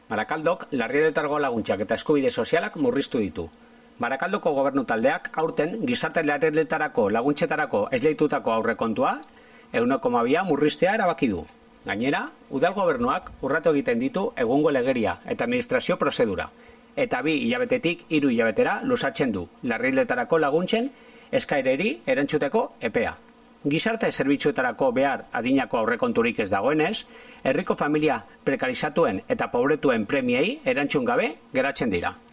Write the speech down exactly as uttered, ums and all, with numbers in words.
Barakaldok larrialdietako laguntzak eta eskubide sozialak murriztu ditu. Barakaldoko gobernu taldeak aurten gizarte larrialdietarako laguntzetarako esleitutako aurrekontua ehuneko hamabia murriztea erabaki du. Gainera, udal gobernuak urratu egiten ditu egungo legeria eta administrazio prozedura, eta bi hilabetetik hiru hilabetera luzatzen du larrialdietarako laguntzen eskaereri erantzuteko epea. Gizarte zerbitzuetarako behar adinako aurrekonturik ez dagoenez, herriko familia prekarizatuen eta pobretuen premiei erantzun gabe geratzen dira.